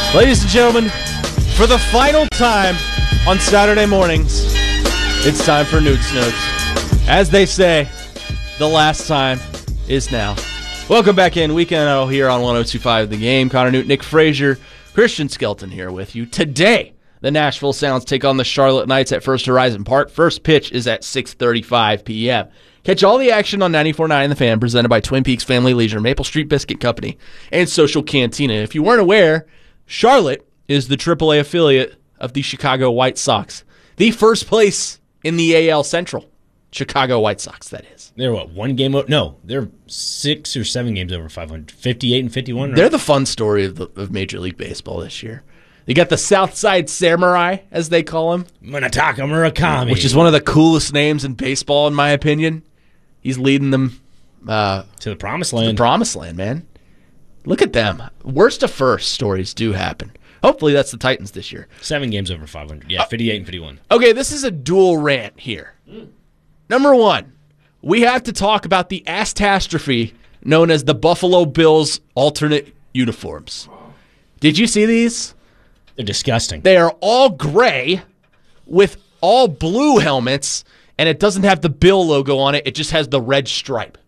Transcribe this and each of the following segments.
Ladies and gentlemen, for the final time on Saturday mornings, it's time for Newt's Notes. As they say, the last time is now. Welcome back in. Weekend Huddle here on 102.5 The Game. Connor Newt, Nick Frazier, Christian Skelton here with you. Today, the Nashville Sounds take on the Charlotte Knights at First Horizon Park. First pitch is at 6:35 p.m. Catch all the action on 94.9 The Fan, presented by Twin Peaks Family Leisure, Maple Street Biscuit Company, and Social Cantina. If you weren't aware, Charlotte is the AAA affiliate of the Chicago White Sox. The first place in the AL Central. Chicago White Sox, that is. They're what, one game over? No, they're 6 or 7 games over 500. 58 and 51, right? They're the fun story of Major League Baseball this year. You got the Southside Samurai, as they call him. Munetaka Murakami. Which is one of the coolest names in baseball, in my opinion. He's leading them to the promised land. The promised land, man. Look at them. Worst to first stories do happen. Hopefully that's the Titans this year. 7 games over 500. Yeah, 58 and 51. Okay, this is a dual rant here. Number one, we have to talk about the astastrophe known as the Buffalo Bills alternate uniforms. Did you see these? They're disgusting. They are all gray with all blue helmets, and it doesn't have the Bill logo on it. It just has the red stripe.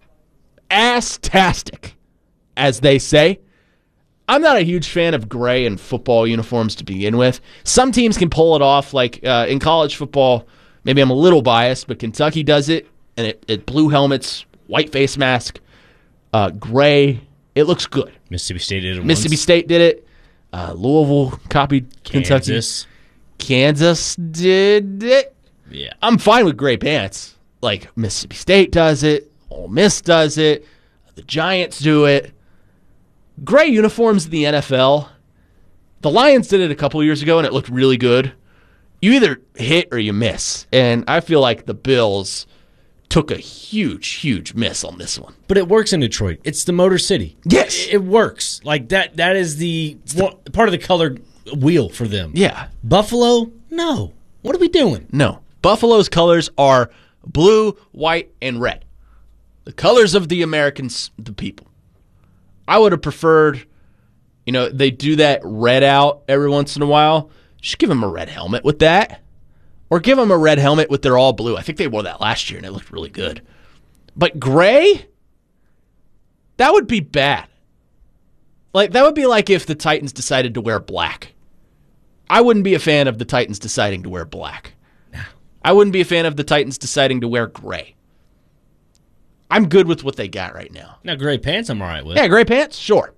Ass-tastic, as they say. I'm not a huge fan of gray in football uniforms to begin with. Some teams can pull it off, like in college football. Maybe I'm a little biased, but Kentucky does it, and it blue helmets, white face mask, gray. It looks good. Mississippi State did it Mississippi once. State did it. Louisville copied Kentucky. Kansas did it. Yeah. I'm fine with gray pants. Like Mississippi State does it. Ole Miss does it. The Giants do it. Gray uniforms in the NFL. The Lions did it a couple years ago, and it looked really good. You either hit or you miss. And I feel like the Bills took a huge, huge miss on this one. But it works in Detroit. It's the Motor City. Yes. It works. Like that is the part of the color wheel for them. Yeah. Buffalo? No. What are we doing? No. Buffalo's colors are blue, white, and red. The colors of the Americans, the people. I would have preferred, they do that red out every once in a while. Just give them a red helmet with that. Or give them a red helmet with their all blue. I think they wore that last year, and it looked really good. But gray? That would be bad. That would be like if the Titans decided to wear black. I wouldn't be a fan of the Titans deciding to wear black. I wouldn't be a fan of the Titans deciding to wear gray. I'm good with what they got right now. Now, gray pants I'm all right with. Yeah, gray pants, sure.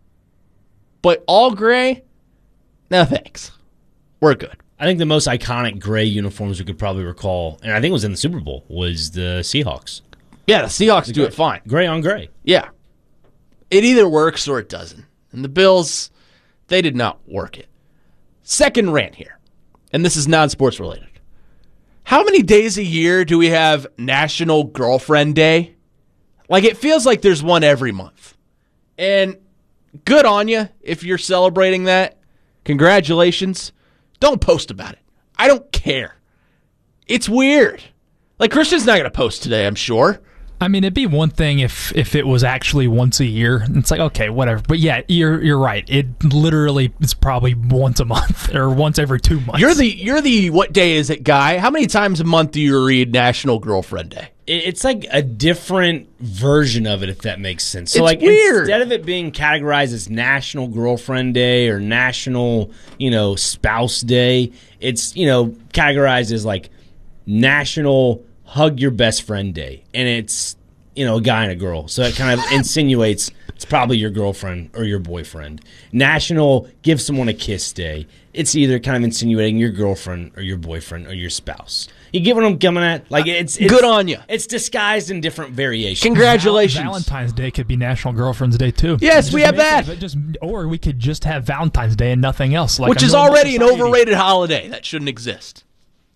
But all gray? No, thanks. We're good. I think the most iconic gray uniforms we could probably recall, and I think it was in the Super Bowl, was the Seahawks. Yeah, the Seahawks do it fine. Gray on gray. Yeah. It either works or it doesn't. And the Bills, they did not work it. Second rant here, and this is non-sports related. How many days a year do we have National Girlfriend Day? It feels like there's one every month. And good on you if you're celebrating that. Congratulations. Don't post about it. I don't care. It's weird. Christian's not going to post today, I'm sure. I mean, it'd be one thing if it was actually once a year. It's like, okay, whatever. But yeah, you're right. It literally is probably once a month or once every 2 months. You're the what day is it guy? How many times a month do you read National Girlfriend Day? It's like a different version of it, if that makes sense. So it's weird. Instead of it being categorized as National Girlfriend Day or National, Spouse Day, it's, categorized as National Hug Your Best Friend Day. And it's, a guy and a girl. So it kind of insinuates it's probably your girlfriend or your boyfriend. National Give Someone a Kiss Day. It's either kind of insinuating your girlfriend or your boyfriend or your spouse. You get what I'm coming at? It's good on you. It's disguised in different variations. Congratulations. Valentine's Day could be National Girlfriend's Day too. Yes, we have that. Or we could just have Valentine's Day and nothing else. Which is already an overrated holiday that shouldn't exist.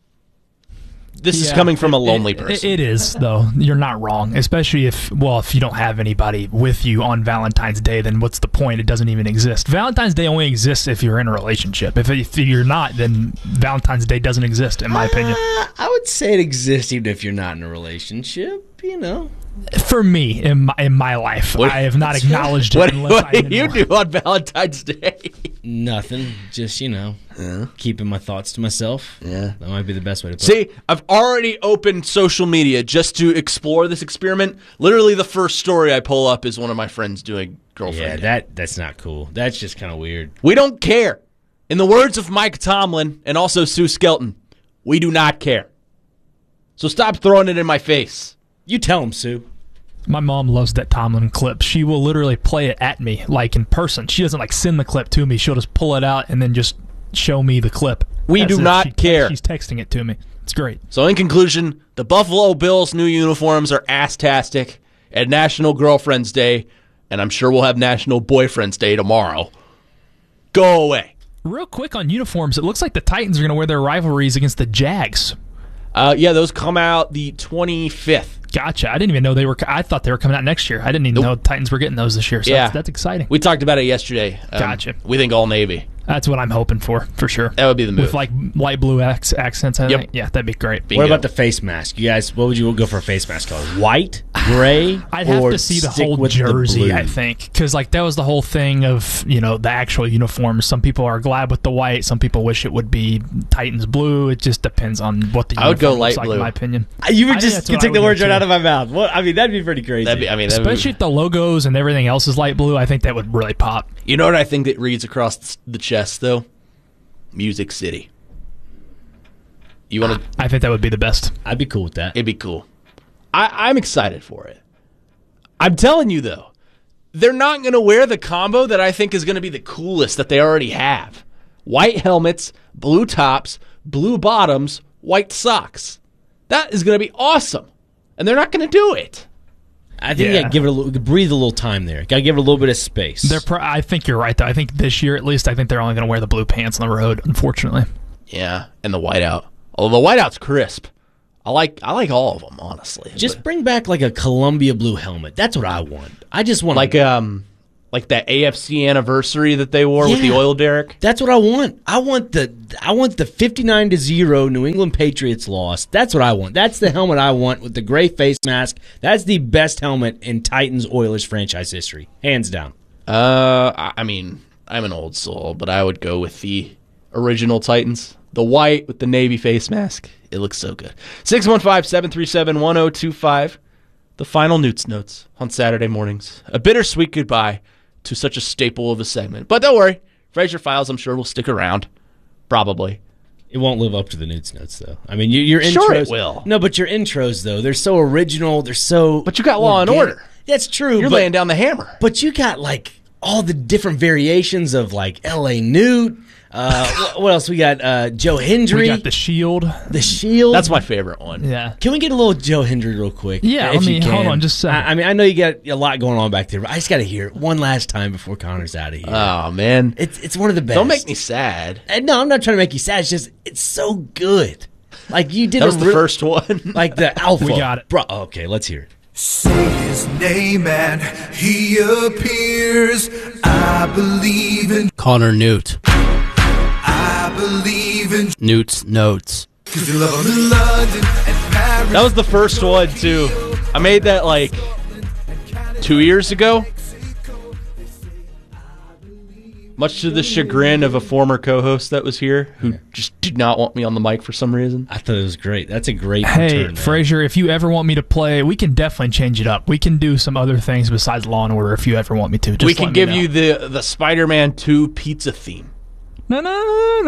This is coming from a lonely person. It is, though. You're not wrong. Especially if you don't have anybody with you on Valentine's Day, then what's the point? It doesn't even exist. Valentine's Day only exists if you're in a relationship. If you're not, then Valentine's Day doesn't exist, in my opinion. I would say it exists even if you're not in a relationship, For me, in my life, I have not acknowledged it unless What do you do on Valentine's Day? Nothing. Just, keeping my thoughts to myself. Yeah. That might be the best way to put it. See, I've already opened social media just to explore this experiment. Literally the first story I pull up is one of my friends doing girlfriend. Yeah, that's not cool. That's just kind of weird. We don't care. In the words of Mike Tomlin and also Sue Skelton, we do not care. So stop throwing it in my face. You tell him, Sue. My mom loves that Tomlin clip. She will literally play it at me, like in person. She doesn't send the clip to me. She'll just pull it out and then just show me the clip. We do not care. She's texting it to me. It's great. So in conclusion, the Buffalo Bills' new uniforms are ass-tastic at National Girlfriend's Day, and I'm sure we'll have National Boyfriend's Day tomorrow. Go away. Real quick on uniforms, it looks like the Titans are going to wear their rivalries against the Jags. Yeah, those come out the 25th. Gotcha. I didn't even know they were. I thought they were coming out next year. I didn't even know the Titans were getting those this year. So Yeah. that's exciting. We talked about it yesterday. Gotcha. We think all Navy. That's what I'm hoping for sure. That would be the move. With light blue accents, I Yep. think. Yeah, that'd be great. Bingo. What about the face mask? You guys, what would you go for a face mask color? White, gray, I'd have or to see the stick whole with jersey, blue? I think. Because that was the whole thing of, the actual uniforms. Some people are glad with the white. Some people wish it would be Titans blue. It just depends on what the uniform I would go looks light like, blue. in my opinion. You would I think just that's what take I the would words do, right too. out of my mouth. Well, that'd be pretty crazy. Especially if the logos and everything else is light blue, I think that would really pop. You know what I think that reads across the chest, though? Music City. You want to? I think that would be the best. I'd be cool with that. It'd be cool. I'm excited for it. I'm telling you, though, they're not going to wear the combo that I think is going to be the coolest that they already have. White helmets, blue tops, blue bottoms, white socks. That is going to be awesome. And they're not going to do it. I think you got to give it breathe a little time there. Got to give it a little bit of space. I think you're right, though. I think this year, at least, I think they're only going to wear the blue pants on the road, unfortunately. Yeah, and the whiteout. Although the whiteout's crisp. I like all of them, honestly. Just bring back like a Columbia blue helmet. That's what I want. I just want like that AFC anniversary that they wore with the oil derrick. That's what I want. I want the 59-0 New England Patriots loss. That's what I want. That's the helmet I want with the gray face mask. That's the best helmet in Titans Oilers franchise history, hands down. I mean, I'm an old soul, but I would go with the original Titans. The white with the navy face mask. It looks so good. 615-737-1025. The final Newts Notes on Saturday mornings. A bittersweet goodbye to such a staple of a segment. But don't worry. Fraser Files, I'm sure, will stick around. Probably. It won't live up to the Newts Notes, though. I mean, your intros... Sure it will. No, but your intros, though, they're so original. They're so... But you got Law and Order. That's true. You're laying down the hammer. But you got, all the different variations of, L.A. Newt. What else? We got Joe Hendry. We got the Shield. The Shield. That's my favorite one. Yeah. Can we get a little Joe Hendry real quick? Yeah, if you can? hold on, just a second. I mean, I know you got a lot going on back there, but I just got to hear it one last time before Connor's out of here. Oh, man. It's one of the best. Don't make me sad. No, I'm not trying to make you sad. It's just, it's so good. You did That was the first one. the alpha. We got it. Bro, okay, let's hear it. Say his name and he appears. I believe in Connor Newt. I believe in Newt's Notes. 'cause you love him in London and Paris. That was the first one, too. I made that, 2 years ago. Much to the chagrin of a former co-host that was here who just did not want me on the mic for some reason. I thought it was great. That's a great Hey, return, man. Frazier, if you ever want me to play, we can definitely change it up. We can do some other things besides Law and Order if you ever want me to. Just We can let me give know. you the Spider-Man 2 pizza theme. Yeah, that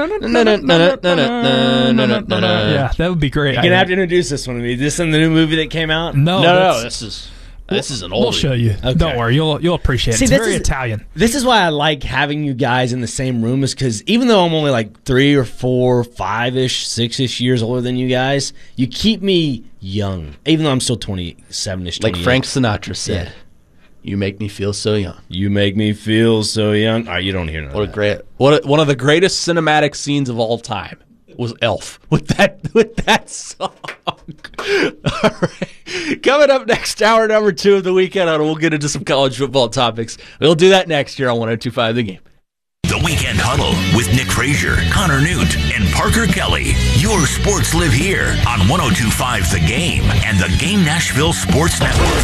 would be great. You're going to have to introduce this one to me. Is this in the new movie that came out? No, No, this is an old. We'll show you. Okay. Don't worry, you'll appreciate it. See, It's this very is- Italian. This is why I like having you guys in the same room, is because even though I'm only 3 or 4, 5-ish, 6-ish years older than you guys, you keep me young, even though I'm still 27-ish, Like 28. Frank Sinatra said, "You make me feel so young." You make me feel so young. All right, you don't hear none What a of that. great! One of the greatest cinematic scenes of all time was Elf with that song. All right. Coming up next, hour number 2 of the weekend, and we'll get into some college football topics. We'll do that next year on 102.5 The Game. The Weekend Huddle with Nick Frazier, Connor Newt, and Parker Kelly. Your sports live here on 102.5 The Game and the Game Nashville Sports Network.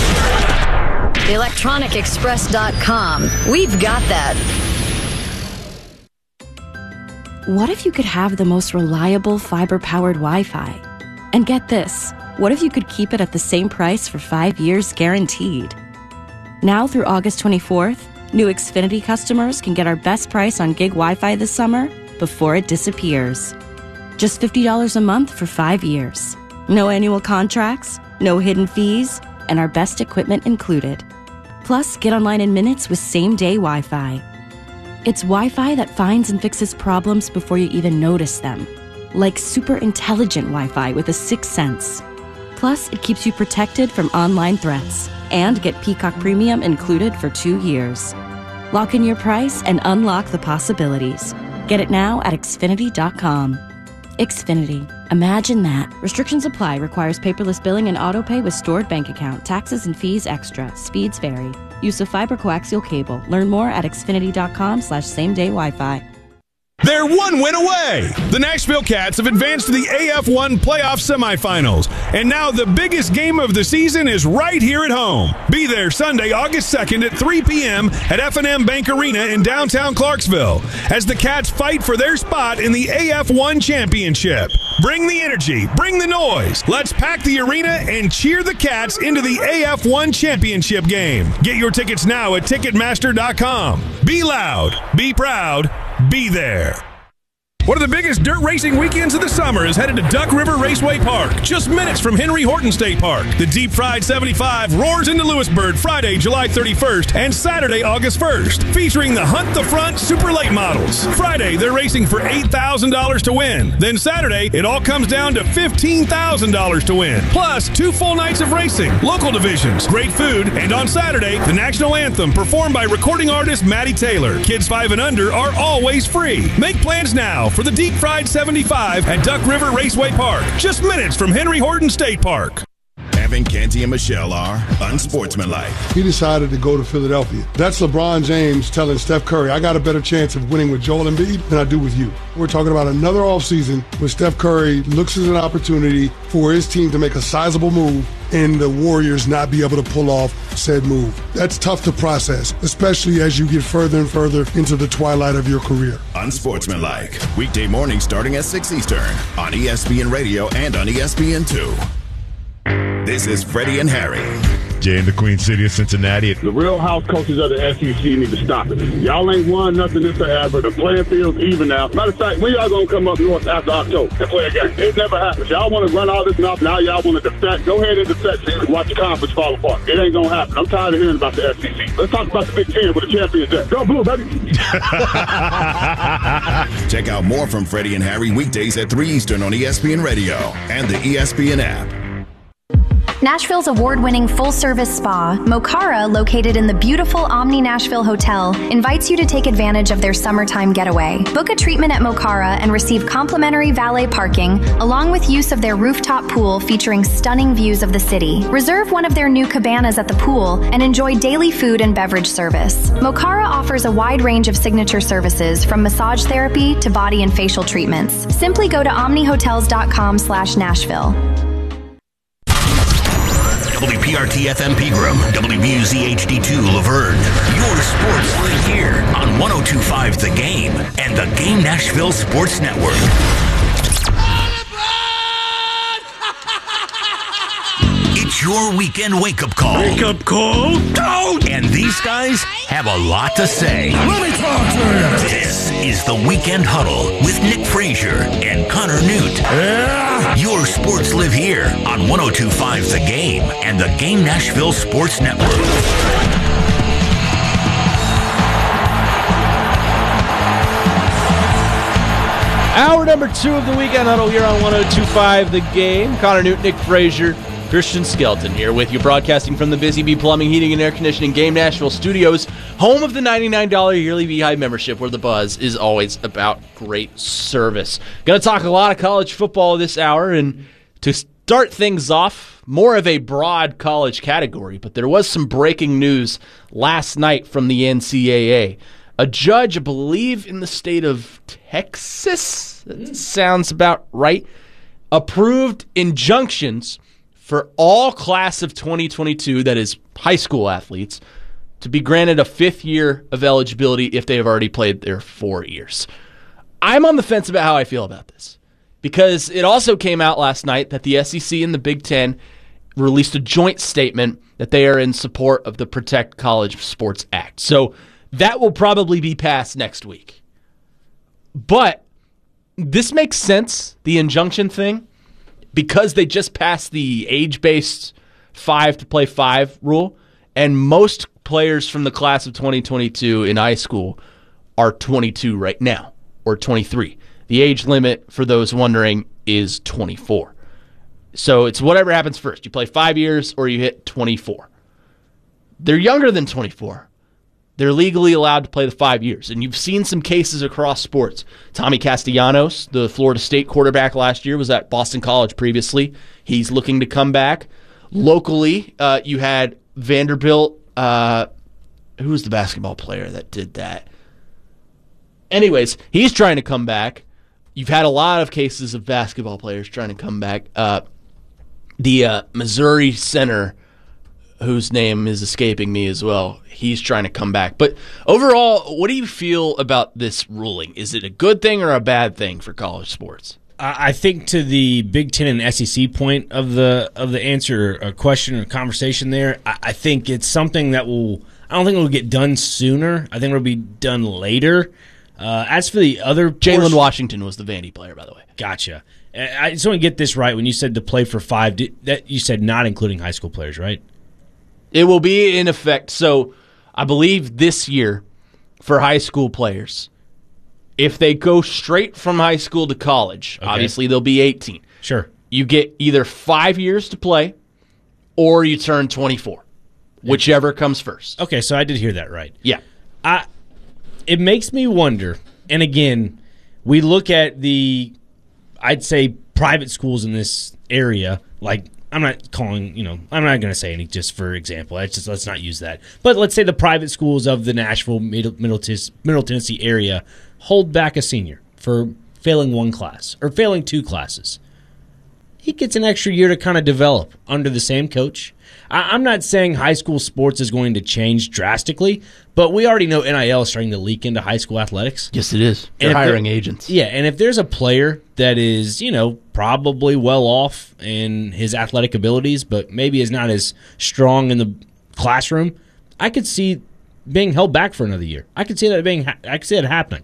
ElectronicExpress.com. We've got that. what if you could have the most reliable fiber-powered Wi-Fi? And get this, what if you could keep it at the same price for 5 years guaranteed? Now through August 24th, new Xfinity customers can get our best price on gig Wi-Fi this summer before it disappears. Just $50 a month for 5 years. No annual contracts, no hidden fees, and our best equipment included. Plus, get online in minutes with same-day Wi-Fi. It's Wi-Fi that finds and fixes problems before you even notice them. Like super intelligent Wi-Fi with a sixth sense. Plus, it keeps you protected from online threats. And get Peacock Premium included for 2 years. Lock in your price and unlock the possibilities. Get it now at Xfinity.com. Xfinity. Imagine that. Restrictions apply. Requires paperless billing and autopay with stored bank account. Taxes and fees extra. Speeds vary. Use of fiber coaxial cable. Learn more at Xfinity.com/same-day Wi-Fi. They're one win away. The Nashville Cats have advanced to the AF1 playoff semifinals. And now the biggest game of the season is right here at home. Be there Sunday, August 2nd at 3 p.m. at F&M Bank Arena in downtown Clarksville as the Cats fight for their spot in the AF1 championship. Bring the energy, bring the noise. Let's pack the arena and cheer the Cats into the AF1 championship game. Get your tickets now at Ticketmaster.com. Be loud, be proud, be there. One of the biggest dirt racing weekends of the summer is headed to Duck River Raceway Park, just minutes from Henry Horton State Park. The Deep Fried 75 roars into Lewisburg Friday, July 31st and Saturday, August 1st, featuring the Hunt the Front Super Late models. Friday, they're racing for $8,000 to win. Then Saturday, it all comes down to $15,000 to win. Plus, 2 full nights of racing, local divisions, great food, and on Saturday, the national anthem performed by recording artist Maddie Taylor. Kids 5 and under are always free. Make plans now for the Deep Fried 75 at Duck River Raceway Park, just minutes from Henry Horton State Park. Evan, Canty, and Michelle are unsportsmanlike. He decided to go to Philadelphia. That's LeBron James telling Steph Curry, I got a better chance of winning with Joel Embiid than I do with you. We're talking about another offseason where Steph Curry looks at an opportunity for his team to make a sizable move and the Warriors not be able to pull off said move. That's tough to process, especially as you get further and further into the twilight of your career. Unsportsmanlike. Weekday mornings starting at 6 Eastern on ESPN Radio and on ESPN2. This is Freddie and Harry. Jay in the Queen City of Cincinnati. The real house coaches of the SEC need to stop it. Y'all ain't won nothing this forever. The playing field's even now. Matter of fact, when y'all gonna come up north after October and play a game? It never happens. Y'all want to run all this mouth. Now y'all want to defect. Go ahead and defect so you can watch the conference fall apart. It ain't gonna happen. I'm tired of hearing about the SEC. Let's talk about the Big Ten where the champions at. Go Blue, baby. Check out more from Freddie and Harry weekdays at 3 Eastern on ESPN Radio and the ESPN app. Nashville's award-winning full-service spa, Mocara, located in the beautiful Omni Nashville Hotel, invites you to take advantage of their summertime getaway. Book a treatment at Mocara and receive complimentary valet parking, along with use of their rooftop pool featuring stunning views of the city. Reserve one of their new cabanas at the pool and enjoy daily food and beverage service. Mocara offers a wide range of signature services, from massage therapy to body and facial treatments. Simply go to omnihotels.com/Nashville. WPRT FM Pegram, WBUZ HD2 Laverne. Your sports right here on 102.5 The Game and the Game Nashville Sports Network. It's your weekend wake-up call. Wake-up call? Don't! And these guys have a lot to say. Let me talk to you. This is the Weekend Huddle with Nick Frazier and Connor Newt. Yeah! Your sports live here on 102.5 The Game and the Game Nashville Sports Network. Hour number 2 of the Weekend Huddle here on 102.5 The Game. Connor Newt, Nick Frazier, Christian Skelton here with you, broadcasting from the Busy Bee Plumbing, Heating, and Air Conditioning Game Nashville Studios, home of the $99 yearly Beehive membership, where the buzz is always about great service. Going to talk a lot of college football this hour, and to start things off, more of a broad college category, but there was some breaking news last night from the NCAA. A judge, I believe in the state of Texas, that sounds about right, approved injunctions for all class of 2022, that is high school athletes, to be granted a 5th year of eligibility if they have already played their 4 years. I'm on the fence about how I feel about this because it also came out last night that the SEC and the Big Ten released a joint statement that they are in support of the Protect College Sports Act. So that will probably be passed next week. But this makes sense, the injunction thing, because they just passed the age-based 5 to play 5 rule, and most players from the class of 2022 in high school are 22 right now, or 23. The age limit, for those wondering, is 24. So it's whatever happens first. You play 5 years or you hit 24. They're younger than 24. They're legally allowed to play the 5 years. And you've seen some cases across sports. Tommy Castellanos, the Florida State quarterback last year, was at Boston College previously. He's looking to come back. Locally, you had Vanderbilt. Who was the basketball player that did that? Anyways, he's trying to come back. You've had a lot of cases of basketball players trying to come back. The Missouri center, whose name is escaping me as well, he's trying to come back. But overall, what do you feel about this ruling? Is it a good thing or a bad thing for college sports? I think to the Big Ten and SEC point of the answer, or question or conversation there, I think it's something that I don't think it will get done sooner. I think it will be done later. As for the other Jalen Washington was the Vandy player, by the way. Gotcha. I just want to get this right. When you said to play for 5, that you said not including high school players, right? It will be in effect. So I believe this year for high school players, if they go straight from high school to college, obviously they'll be 18. Sure. You get either 5 years to play or you turn 24, whichever comes first. Okay, so I did hear that right. Yeah. It makes me wonder, and again, we look at I'd say private schools in this area, like I'm not calling, I'm not going to say any just for example. Let's not use that. But let's say the private schools of the Nashville, Middle Tennessee area hold back a senior for failing one class or failing 2 classes. He gets an extra year to kind of develop under the same coach. I'm not saying high school sports is going to change drastically, but we already know NIL is starting to leak into high school athletics. Yes, it is. They're hiring agents. Yeah, and if there's a player that is, probably well off in his athletic abilities, but maybe is not as strong in the classroom, I could see being held back for another year. I could see that happening.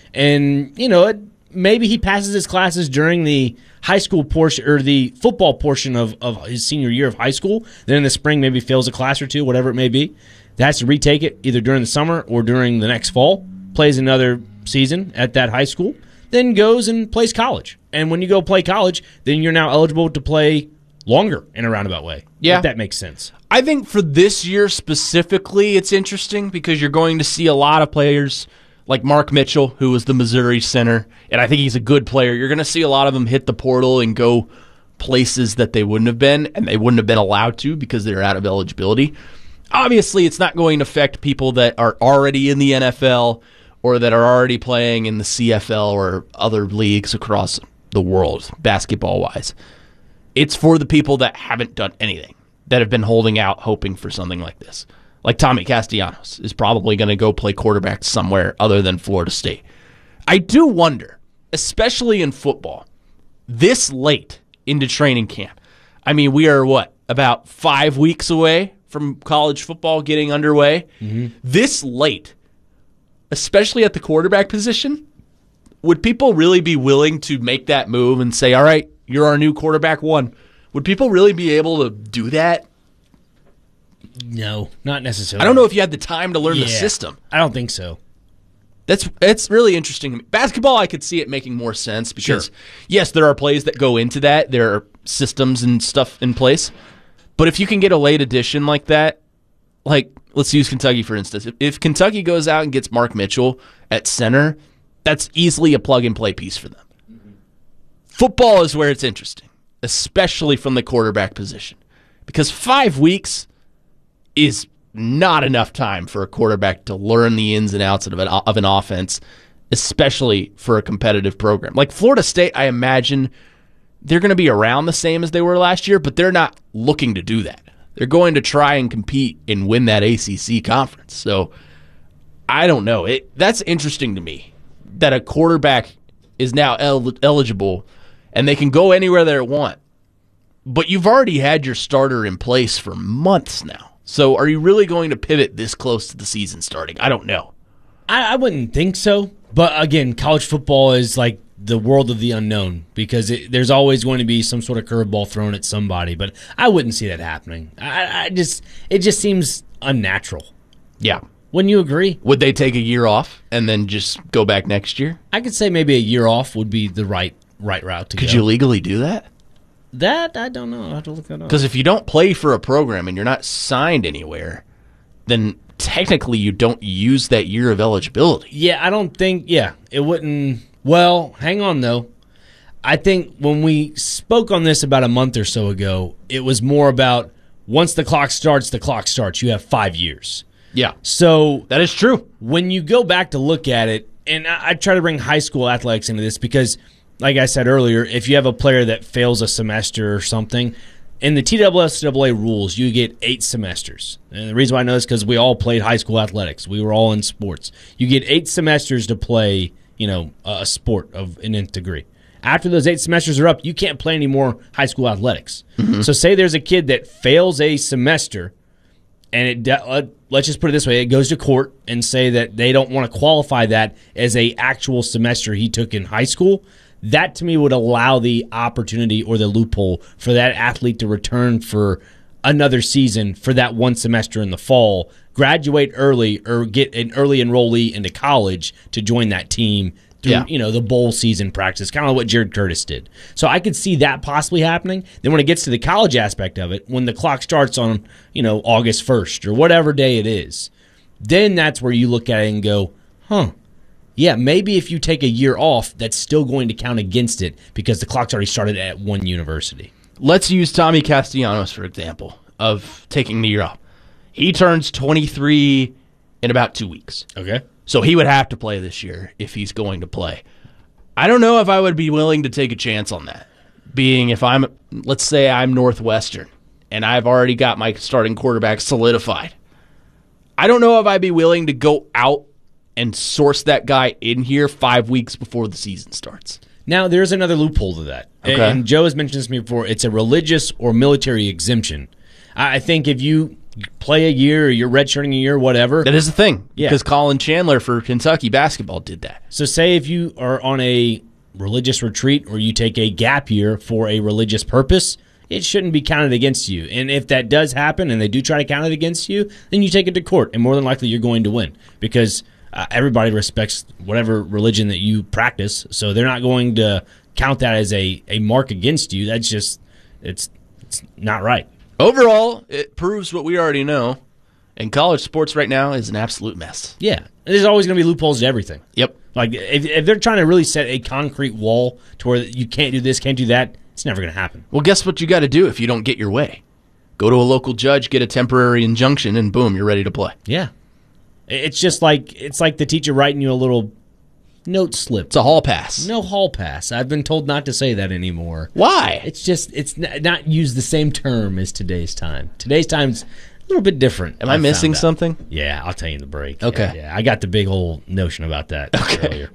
And, maybe he passes his classes during the high school portion or the football portion of his senior year of high school. Then in the spring, maybe fails a class or 2, whatever it may be. That has to retake it either during the summer or during the next fall. Plays another season at that high school. Then goes and plays college. And when you go play college, then you're now eligible to play longer in a roundabout way. Yeah. If that makes sense. I think for this year specifically, it's interesting because you're going to see a lot of players like Mark Mitchell, who was the Missouri center, and I think he's a good player. You're going to see a lot of them hit the portal and go places that they wouldn't have been, and they wouldn't have been allowed to because they're out of eligibility. Obviously, it's not going to affect people that are already in the NFL or that are already playing in the CFL or other leagues across the world, basketball-wise. It's for the people that haven't done anything, that have been holding out, hoping for something like this. Like Tommy Castellanos is probably going to go play quarterback somewhere other than Florida State. I do wonder, especially in football, this late into training camp. I mean, we are, about 5 weeks away from college football getting underway? Mm-hmm. This late, especially at the quarterback position, would people really be willing to make that move and say, all right, you're our new quarterback 1? Would people really be able to do that? No, not necessarily. I don't know if you had the time to learn the system. I don't think so. It's really interesting. Basketball, I could see it making more sense because, yes, there are plays that go into that. There are systems and stuff in place. But if you can get a late addition like that, like let's use Kentucky, for instance. If Kentucky goes out and gets Mark Mitchell at center, that's easily a plug-and-play piece for them. Mm-hmm. Football is where it's interesting, especially from the quarterback position. Because 5 weeks is not enough time for a quarterback to learn the ins and outs of an offense, especially for a competitive program. Like Florida State, I imagine they're going to be around the same as they were last year, but they're not looking to do that. They're going to try and compete and win that ACC conference. So I don't know. That's interesting to me that a quarterback is now eligible, and they can go anywhere they want. But you've already had your starter in place for months now. So are you really going to pivot this close to the season starting? I don't know. I wouldn't think so. But again, college football is like the world of the unknown because there's always going to be some sort of curveball thrown at somebody. But I wouldn't see that happening. It just seems unnatural. Yeah. Wouldn't you agree? Would they take a year off and then just go back next year? I could say maybe a year off would be the right route to go. Could you legally do that? That, I don't know. I'll have to look that up. Because if you don't play for a program and you're not signed anywhere, then technically you don't use that year of eligibility. Yeah, I don't think, it wouldn't. Well, hang on, though. I think when we spoke on this about a month or so ago, it was more about once the clock starts. You have 5 years. Yeah. So that is true. When you go back to look at it, and I try to bring high school athletics into this because, like I said earlier, if you have a player that fails a semester or something, in the TSSAA rules, you get 8 semesters. And the reason why I know this is because we all played high school athletics. We were all in sports. You get 8 semesters to play, a sport of an nth degree. After those 8 semesters are up, you can't play any more high school athletics. Mm-hmm. So say there's a kid that fails a semester, and let's just put it this way, it goes to court and say that they don't want to qualify that as a actual semester he took in high school. That, to me, would allow the opportunity or the loophole for that athlete to return for another season for that one semester in the fall, graduate early, or get an early enrollee into college to join that team through the bowl season practice, kind of like what Jared Curtis did. So I could see that possibly happening. Then when it gets to the college aspect of it, when the clock starts on August 1st or whatever day it is, then that's where you look at it and go, yeah, maybe if you take a year off, that's still going to count against it because the clock's already started at one university. Let's use Tommy Castellanos, for example, of taking the year off. He turns 23 in about 2 weeks. Okay. So he would have to play this year if he's going to play. I don't know if I would be willing to take a chance on that. Being if let's say I'm Northwestern and I've already got my starting quarterback solidified. I don't know if I'd be willing to go out and source that guy in here 5 weeks before the season starts. Now, there's another loophole to that. Okay. And Joe has mentioned this to me before. It's a religious or military exemption. I think if you play a year or you're redshirting a year, whatever. That is the thing. Yeah. Because Colin Chandler for Kentucky basketball did that. So say if you are on a religious retreat or you take a gap year for a religious purpose, it shouldn't be counted against you. And if that does happen and they do try to count it against you, then you take it to court. And more than likely you're going to win because everybody respects whatever religion that you practice. So they're not going to count that as a mark against you. That's just, it's not right. Overall, it proves what we already know, and college sports right now is an absolute mess. Yeah. There's always going to be loopholes to everything. Yep. Like, if they're trying to really set a concrete wall to where you can't do this, can't do that, it's never going to happen. Well, guess what you got to do if you don't get your way? Go to a local judge, get a temporary injunction, and boom, you're ready to play. Yeah. It's just like the teacher writing you a little note slip. It's a hall pass. No hall pass. I've been told not to say that anymore. Why? It's not use the same term as today's time. Today's time's a little bit different. Am I missing something? Yeah, I'll tell you in the break. Okay. Yeah, I got the big whole notion about that earlier.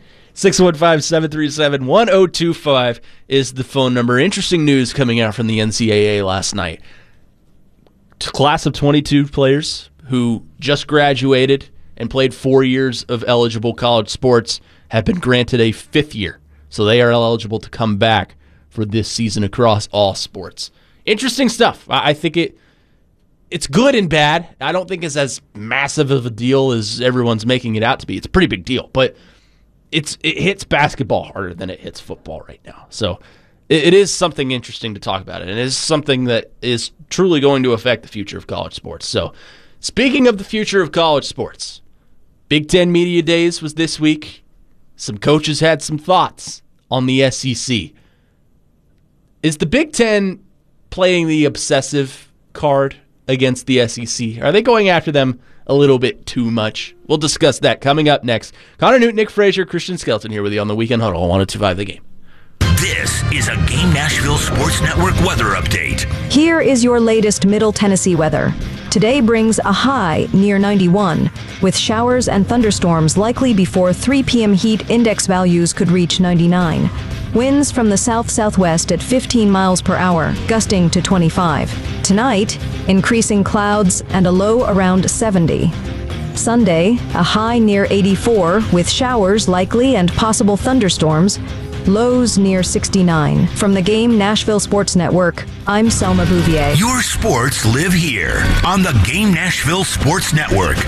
615-737-1025 is the phone number. Interesting news coming out from the NCAA last night. Class of 22 players who just graduated and played 4 years of eligible college sports have been granted a 5th year. So they are eligible to come back for this season across all sports. Interesting stuff. I think it's good and bad. I don't think it's as massive of a deal as everyone's making it out to be. It's a pretty big deal, but it hits basketball harder than it hits football right now. So it is something interesting to talk about, and it is something that is truly going to affect the future of college sports. So speaking of the future of college sports, Big Ten Media Days was this week. Some coaches had some thoughts on the SEC. Is the Big Ten playing the obsessive card against the SEC? Are they going after them a little bit too much? We'll discuss that coming up next. Connor Newton, Nick Frazier, Christian Skelton here with you on the Weekend Huddle on 102.5 The Game. This is a Game Nashville Sports Network weather update. Here is your latest Middle Tennessee weather. Today brings a high near 91, with showers and thunderstorms likely before 3 p.m. Heat index values could reach 99. Winds from the south-southwest at 15 miles per hour, gusting to 25. Tonight, increasing clouds and a low around 70. Sunday, a high near 84, with showers likely and possible thunderstorms. Lows near 69. From the Game Nashville Sports Network, I'm Selma Bouvier. Your sports live here on the Game Nashville Sports Network.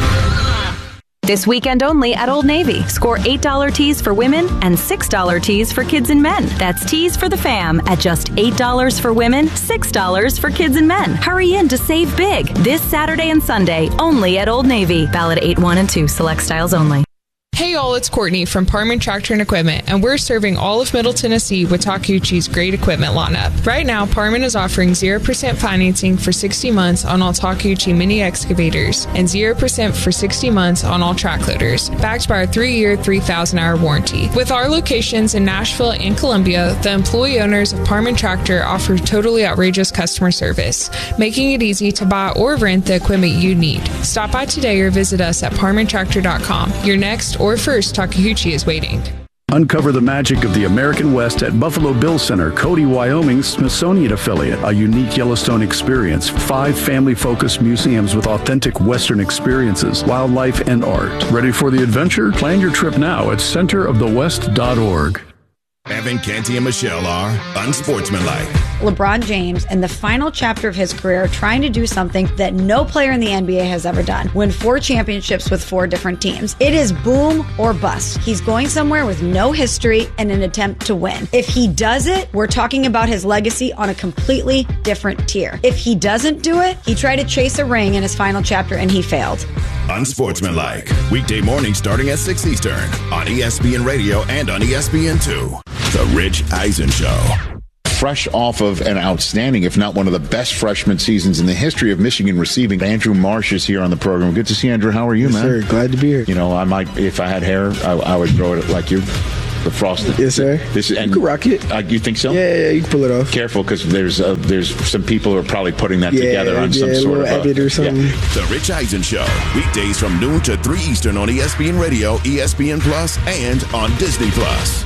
This weekend only at Old Navy. Score $8 tees for women and $6 tees for kids and men. That's tees for the fam at just $8 for women, $6 for kids and men. Hurry in to save big this Saturday and Sunday only at Old Navy. Valid 8-1 and 2. Select styles only. Hey y'all, it's Courtney from Parman Tractor and Equipment, and we're serving all of Middle Tennessee with Takeuchi's great equipment lineup. Right now, Parman is offering 0% financing for 60 months on all Takeuchi mini excavators and 0% for 60 months on all track loaders, backed by our 3-year, 3,000-hour warranty. With our locations in Nashville and Columbia, the employee owners of Parman Tractor offer totally outrageous customer service, making it easy to buy or rent the equipment you need. Stop by today or visit us at parmantractor.com. Your next or first Takeuchi is waiting. Uncover the magic of the American West at Buffalo Bill Center, Cody, Wyoming's Smithsonian affiliate. A unique Yellowstone experience. 5 family-focused museums with authentic Western experiences, wildlife, and art. Ready for the adventure? Plan your trip now at centerofthewest.org. Evan, Canty, and Michelle are unsportsmanlike. LeBron James, in the final chapter of his career, trying to do something that no player in the NBA has ever done. Win 4 championships with 4 different teams. It is boom or bust. He's going somewhere with no history and an attempt to win. If he does it, we're talking about his legacy on a completely different tier. If he doesn't do it, he tried to chase a ring in his final chapter and he failed. Unsportsmanlike. Weekday morning starting at 6 Eastern on ESPN Radio and on ESPN2. The Rich Eisen Show. Fresh off of an outstanding, if not one of the best freshman seasons in the history of Michigan receiving. Andrew Marsh is here on the program. Good to see you, Andrew. How are you, man? Sir, glad to be here. You know, I might, if I had hair, I would grow it like you. The frosted. Yes, sir. This, and you can rock it. You think so? Yeah, you can pull it off. Careful, because there's some people who are probably putting that together on some sort of edit or something. The Rich Eisen Show, weekdays from noon to 3 Eastern on ESPN Radio, ESPN Plus, and on Disney Plus.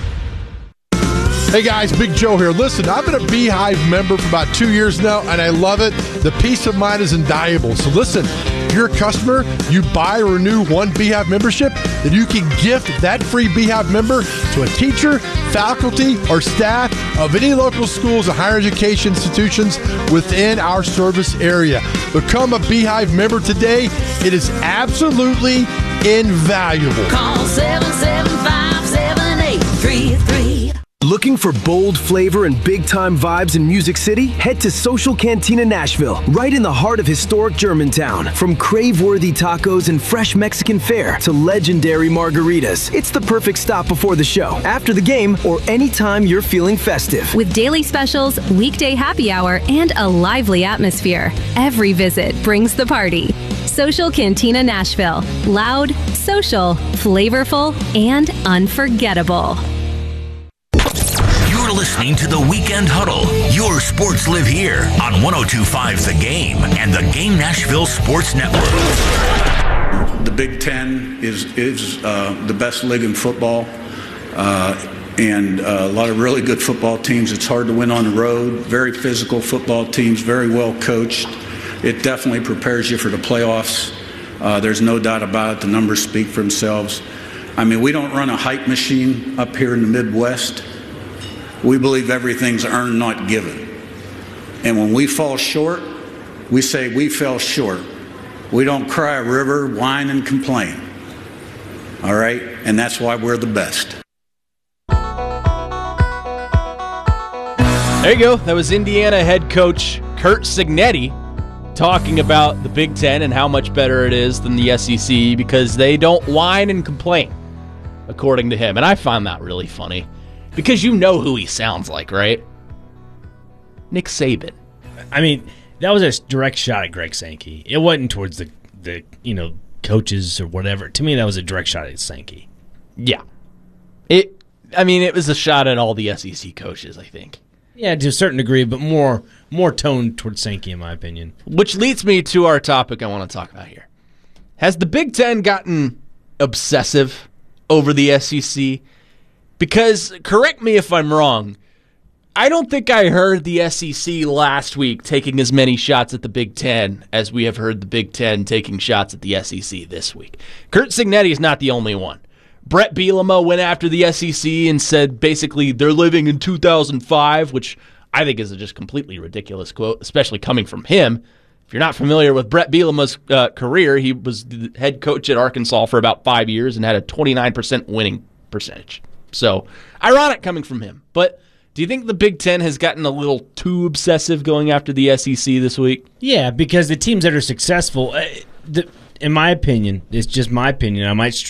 Hey guys, Big Joe here. Listen, I've been a Beehive member for about 2 years now, and I love it. The peace of mind is invaluable. So listen, if you're a customer, you buy or renew one Beehive membership, then you can gift that free Beehive member to a teacher, faculty, or staff of any local schools or higher education institutions within our service area. Become a Beehive member today. It is absolutely invaluable. Call 775-7833. Looking for bold flavor and big-time vibes in Music City? Head to Social Cantina Nashville, right in the heart of historic Germantown. From crave-worthy tacos and fresh Mexican fare to legendary margaritas, it's the perfect stop before the show, after the game, or anytime you're feeling festive. With daily specials, weekday happy hour, and a lively atmosphere, every visit brings the party. Social Cantina Nashville. Loud, social, flavorful, and unforgettable. You're listening to the Weekend Huddle. Your sports live here on 102.5 The Game and the Game Nashville Sports Network. The Big Ten is the best league in football, and a lot of really good football teams. It's hard to win on the road. Very physical football teams, very well coached. It definitely prepares you for the playoffs. There's no doubt about it. The numbers speak for themselves. I mean, we don't run a hype machine up here in the Midwest. We believe everything's earned, not given. And when we fall short, we say we fell short. We don't cry a river, whine, and complain. All right? And that's why we're the best. There you go. That was Indiana head coach Curt Cignetti talking about the Big Ten and how much better it is than the SEC because they don't whine and complain, according to him. And I found that really funny. Because you know who he sounds like, right? Nick Saban. I mean, that was a direct shot at Greg Sankey. It wasn't towards the coaches or whatever. To me, that was a direct shot at Sankey. Yeah. It was a shot at all the SEC coaches, I think. Yeah, to a certain degree, but more toned towards Sankey, in my opinion. Which leads me to our topic I want to talk about here. Has the Big Ten gotten obsessive over the SEC? Because, correct me if I'm wrong, I don't think I heard the SEC last week taking as many shots at the Big Ten as we have heard the Big Ten taking shots at the SEC this week. Curt Cignetti is not the only one. Brett Bielema went after the SEC and said basically they're living in 2005, which I think is a just completely ridiculous quote, especially coming from him. If you're not familiar with Brett Bielema's career, he was the head coach at Arkansas for about 5 years and had a 29% winning percentage. So, ironic coming from him. But do you think the Big Ten has gotten a little too obsessive going after the SEC this week? Yeah, because the teams that are successful, in my opinion, it's just my opinion. I might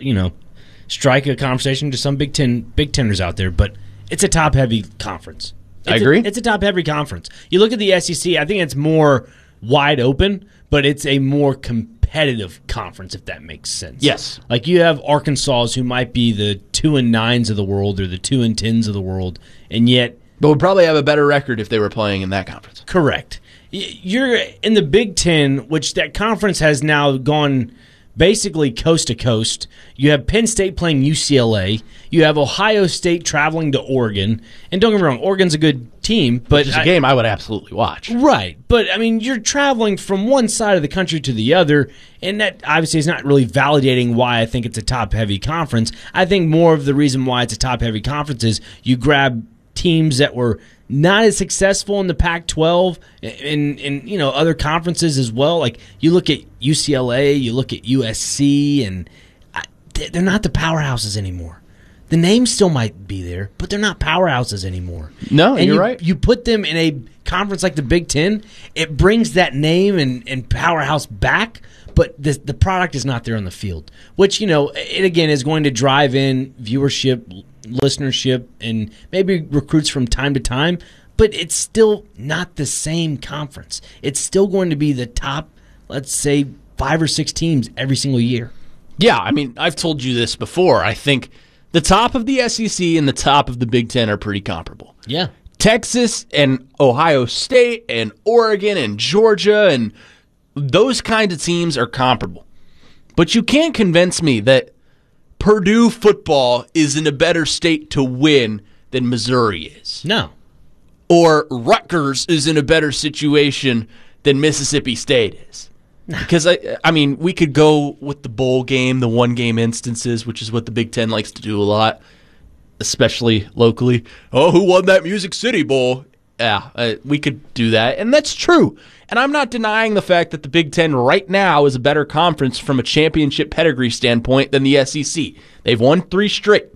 strike a conversation to some Big Teners out there, but it's a top-heavy conference. I agree. It's a top-heavy conference. You look at the SEC, I think it's more wide open, but it's a more competitive conference, if that makes sense. Yes. Like you have Arkansas, who might be the 2-9s of the world or the 2-10s of the world, and yet... But would probably have a better record if they were playing in that conference. Correct. You're in the Big Ten, which that conference has now gone basically coast to coast. You have Penn State playing UCLA. You have Ohio State traveling to Oregon. And don't get me wrong, Oregon's a good team, but it's a game I would absolutely watch. Right. But, I mean, you're traveling from one side of the country to the other, and that obviously is not really validating why I think it's a top-heavy conference. I think more of the reason why it's a top-heavy conference is you grab teams that were not as successful in the Pac-12 and other conferences as well. Like you look at UCLA, you look at USC, and they're not the powerhouses anymore. The name still might be there, but they're not powerhouses anymore. No, and you're right. You put them in a conference like the Big Ten, it brings that name and powerhouse back, but the product is not there on the field, which, it again is going to drive in viewership, listenership, and maybe recruits from time to time, but it's still not the same conference. It's still going to be the top, let's say, 5 or 6 teams every single year. Yeah, I mean, I've told you this before. I think the top of the SEC and the top of the Big Ten are pretty comparable. Yeah. Texas and Ohio State and Oregon and Georgia and those kinds of teams are comparable. But you can't convince me that Purdue football is in a better state to win than Missouri is. No. Or Rutgers is in a better situation than Mississippi State is. Because, I mean, we could go with the bowl game, the one-game instances, which is what the Big Ten likes to do a lot, especially locally. Oh, who won that Music City Bowl? Yeah, we could do that, and that's true. And I'm not denying the fact that the Big Ten right now is a better conference from a championship pedigree standpoint than the SEC. They've won 3 straight.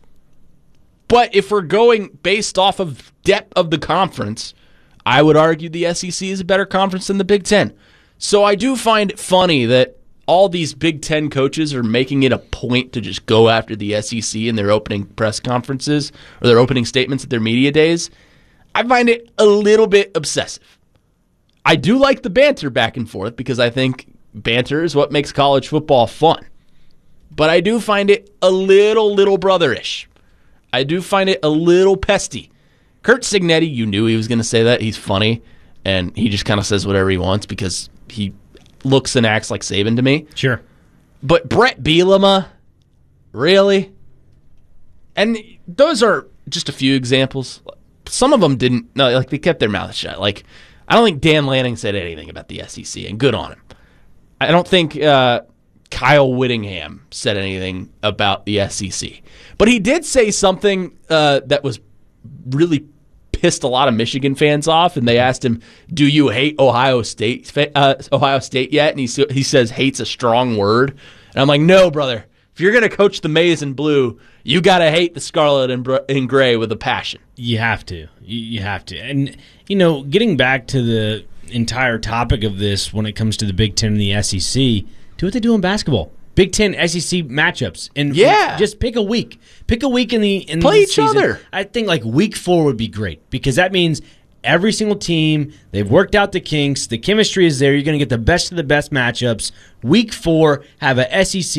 But if we're going based off of depth of the conference, I would argue the SEC is a better conference than the Big Ten. So I do find it funny that all these Big Ten coaches are making it a point to just go after the SEC in their opening press conferences or their opening statements at their media days. I find it a little bit obsessive. I do like the banter back and forth because I think banter is what makes college football fun. But I do find it a little brother-ish. I do find it a little pesty. Curt Cignetti, you knew he was going to say that. He's funny, and he just kind of says whatever he wants because he looks and acts like Saban to me. Sure. But Brett Bielema, really? And those are just a few examples. Some of them didn't. No, like they kept their mouth shut. Like I don't think Dan Lanning said anything about the SEC, and good on him. I don't think Kyle Whittingham said anything about the SEC. But he did say something that was really pissed a lot of Michigan fans off, and they asked him, "Do you hate Ohio State yet?" And he says, "Hate's a strong word." And I'm like, "No, brother. If you're going to coach the Maize and Blue, you got to hate the Scarlet and Gray with a passion." You have to. You have to. And, getting back to the entire topic of this when it comes to the Big Ten and the SEC, do what they do in basketball. Big Ten SEC matchups. And just pick a week. Pick a week in the play each season. other. I think like week 4 would be great because that means every single team, they've worked out the kinks, the chemistry is there, you're going to get the best of the best matchups. Week 4, have a SEC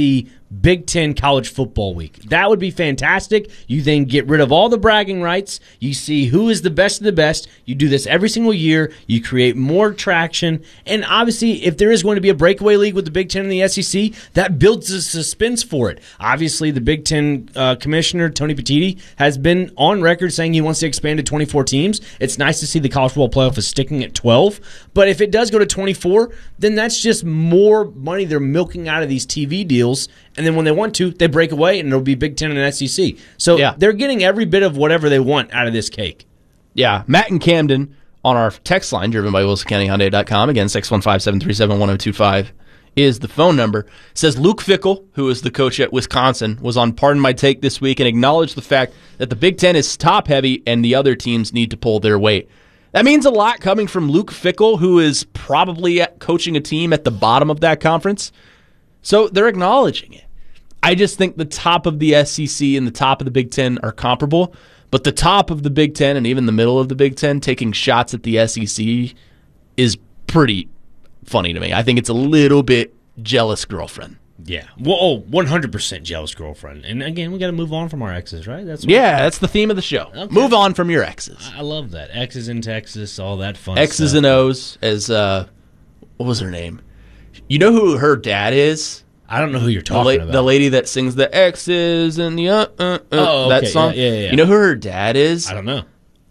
Big Ten College Football Week. That would be fantastic. You then get rid of all the bragging rights. You see who is the best of the best. You do this every single year. You create more traction. And obviously, if there is going to be a breakaway league with the Big Ten and the SEC, that builds the suspense for it. Obviously, the Big Ten commissioner, Tony Petitti, has been on record saying he wants to expand to 24 teams. It's nice to see the college football playoff is sticking at 12. But if it does go to 24, then that's just more money they're milking out of these TV deals. And then when they want to, they break away, and it'll be Big Ten and SEC. So they're getting every bit of whatever they want out of this cake. Yeah, Matt in Camden on our text line, driven by WilsonCountyHyundai.com. Again, 615-737-1025 is the phone number. Says Luke Fickell, who is the coach at Wisconsin, was on Pardon My Take this week and acknowledged the fact that the Big Ten is top-heavy and the other teams need to pull their weight. That means a lot coming from Luke Fickell, who is probably coaching a team at the bottom of that conference. So they're acknowledging it. I just think the top of the SEC and the top of the Big Ten are comparable, but the top of the Big Ten and even the middle of the Big Ten taking shots at the SEC is pretty funny to me. I think it's a little bit jealous girlfriend. Yeah. Well, 100% jealous girlfriend. And again, we got to move on from our exes, right? That's the theme of the show. Okay. Move on from your exes. I love that. Exes in Texas, all that fun X's stuff. and O's, as, what was her name? You know who her dad is? I don't know who you're talking about. The lady that sings the X's and the that song. Yeah. You know who her dad is? I don't know.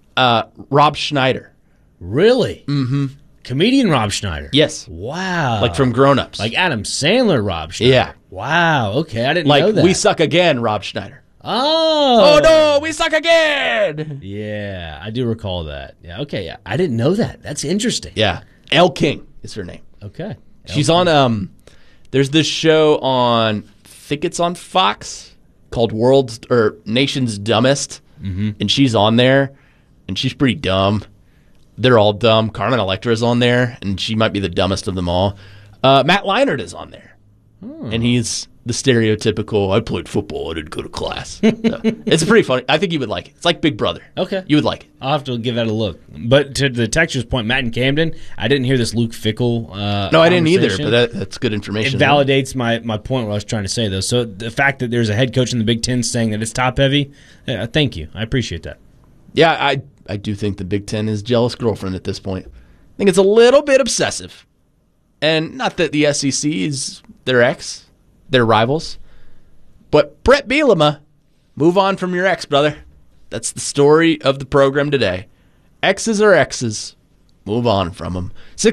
Rob Schneider. Really? Mm-hmm. Comedian Rob Schneider. Yes. Wow. Like from Grown Ups. Like Adam Sandler Rob Schneider. Yeah. Wow. Okay, I didn't know that. Like We Suck Again, Rob Schneider. Oh. Oh no, we suck again. Yeah, I do recall that. Yeah. Okay. Yeah, I didn't know that. That's interesting. Yeah. Elle King is her name. Okay. She's on there's this show on, I think it's on Fox, called Nation's Dumbest, and she's on there, and she's pretty dumb. They're all dumb. Carmen Electra's on there, and she might be the dumbest of them all. Matt Leinart is on there, and he's the stereotypical, I played football, I didn't go to class. So, it's pretty funny. I think you would like it. It's like Big Brother. Okay. You would like it. I'll have to give that a look. But to the texture's point, Matt in Camden, I didn't hear this Luke Fickell No, I didn't either, but that's good information. It validates my point what I was trying to say, though. So the fact that there's a head coach in the Big Ten saying that it's top-heavy, thank you. I appreciate that. Yeah, I do think the Big Ten is jealous girlfriend at this point. I think it's a little bit obsessive. And not that the SEC is their ex, their rivals. But Brett Bielema, move on from your ex, brother. That's the story of the program today. Exes are exes. Move on from them.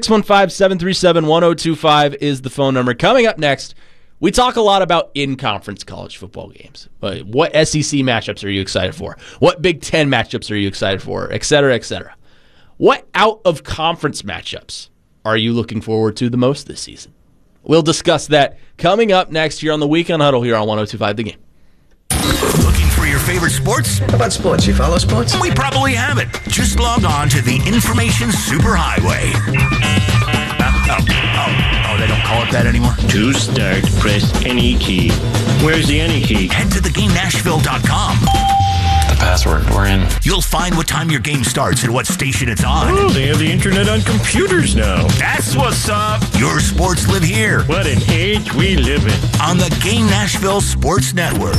615-737-1025 is the phone number. Coming up next, we talk a lot about in-conference college football games. What SEC matchups are you excited for? What Big Ten matchups are you excited for? Et cetera, et cetera. What out-of-conference matchups are you looking forward to the most this season? We'll discuss that coming up next here on the Weekend Huddle here on 102.5 The Game. Looking for your favorite sports? How about sports? You follow sports? We probably have it. Just log on to the Information Superhighway. They don't call it that anymore? To start, press any key. Where's the any key? Head to theGameNashville.com. The password, we're in. You'll find what time your game starts and what station it's on. Oh, they have the internet on computers now. That's what's up. Your sports live here. What an age we live in. On the Game Nashville Sports Network.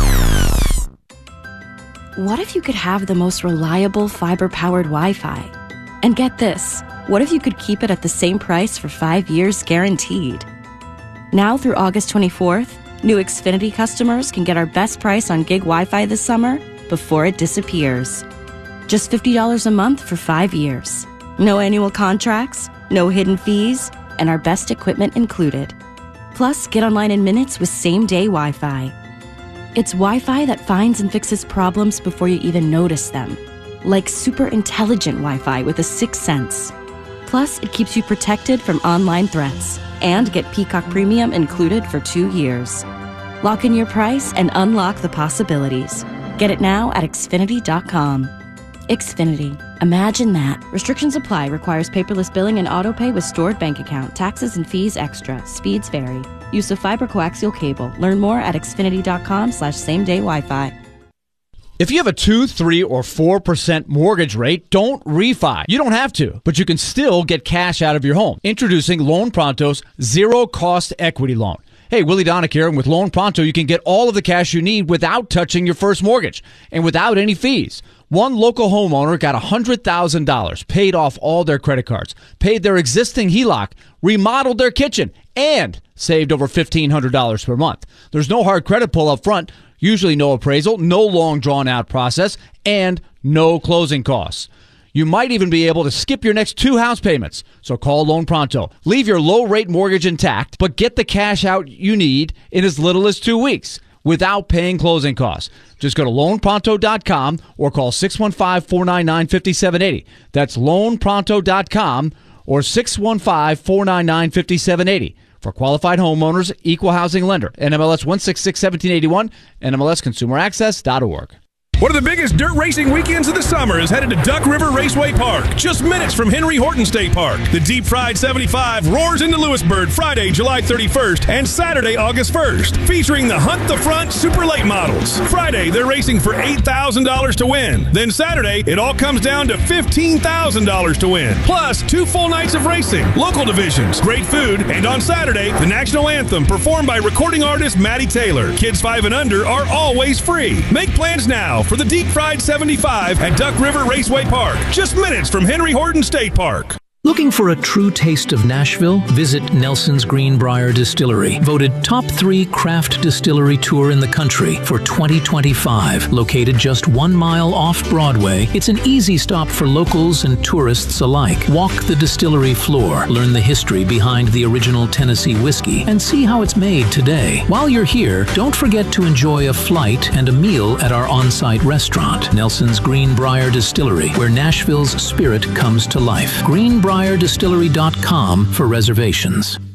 What if you could have the most reliable fiber-powered Wi-Fi? And get this, what if you could keep it at the same price for 5 years guaranteed? Now through August 24th, new Xfinity customers can get our best price on gig Wi-Fi this summer before it disappears. Just $50 a month for 5 years. No annual contracts, no hidden fees, and our best equipment included. Plus, get online in minutes with same-day Wi-Fi. It's Wi-Fi that finds and fixes problems before you even notice them. Like super intelligent Wi-Fi with a 6th sense. Plus, it keeps you protected from online threats. And get Peacock Premium included for 2 years. Lock in your price and unlock the possibilities. Get it now at Xfinity.com. Xfinity. Imagine that. Restrictions apply. Requires paperless billing and autopay with stored bank account. Taxes and fees extra. Speeds vary. Use of fiber coaxial cable. Learn more at Xfinity.com/same-day Wi-Fi. If you have a 2, 3, or 4% mortgage rate, don't refi. You don't have to, but you can still get cash out of your home. Introducing Loan Pronto's zero-cost equity loan. Hey, Willie Donick here, and with Loan Pronto, you can get all of the cash you need without touching your first mortgage and without any fees. One local homeowner got $100,000, paid off all their credit cards, paid their existing HELOC, remodeled their kitchen, and saved over $1,500 per month. There's no hard credit pull up front, usually no appraisal, no long drawn-out process, and no closing costs. You might even be able to skip your next 2 house payments. So call Loan Pronto. Leave your low-rate mortgage intact, but get the cash out you need in as little as 2 weeks without paying closing costs. Just go to loanpronto.com or call 615-499-5780. That's loanpronto.com or 615-499-5780. For qualified homeowners, equal housing lender. NMLS 1661781, NMLSconsumeraccess.org. One of the biggest dirt racing weekends of the summer is headed to Duck River Raceway Park, just minutes from Henry Horton State Park. The Deep Fried 75 roars into Lewisburg Friday, July 31st and Saturday, August 1st, featuring the Hunt the Front Super Late models. Friday, they're racing for $8,000 to win. Then Saturday, it all comes down to $15,000 to win. Plus, 2 full nights of racing, local divisions, great food, and on Saturday, the national anthem performed by recording artist Maddie Taylor. Kids 5 and under are always free. Make plans now for the Deep Fried 75 at Duck River Raceway Park, just minutes from Henry Horton State Park. Looking for a true taste of Nashville? Visit Nelson's Greenbrier Distillery, voted top 3 craft distillery tour in the country for 2025. Located just 1 mile off Broadway, it's an easy stop for locals and tourists alike. Walk the distillery floor, learn the history behind the original Tennessee whiskey, and see how it's made today. While you're here, don't forget to enjoy a flight and a meal at our on-site restaurant, Nelson's Greenbrier Distillery, where Nashville's spirit comes to life. GreenbrierDistillery.com for reservations.